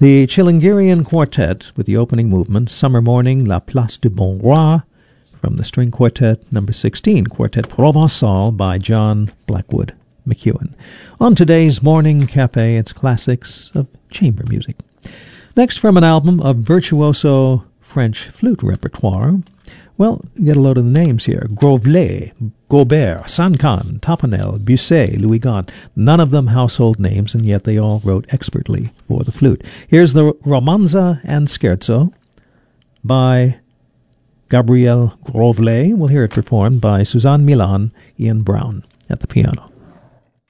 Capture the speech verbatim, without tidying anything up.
The Chilingirian Quartet with the opening movement, Summer Morning, La Place du Bon Roi, from the String Quartet number sixteen, Quartet Provençal by John Blackwood McEwen. On today's Morning Cafe, it's classics of chamber music. Next, from an album of virtuoso French flute repertoire, well, get a load of the names here. Grovelet, Gaubert, Sancan, Tapanel, Busset, Louis Gaunt. None of them household names, and yet they all wrote expertly for the flute. Here's the Romanza and Scherzo by Gabriel Grovelet. We'll hear it performed by Suzanne Milan, Ian Brown at the piano.